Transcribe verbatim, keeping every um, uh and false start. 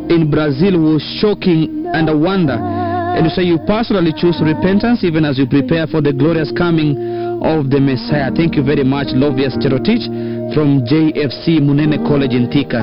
in Brazil was shocking and a wonder. And you say you personally choose repentance even as you prepare for the glorious coming of the Messiah. Thank you very much, Lovius Cherotich from J F C Munene College in Thika.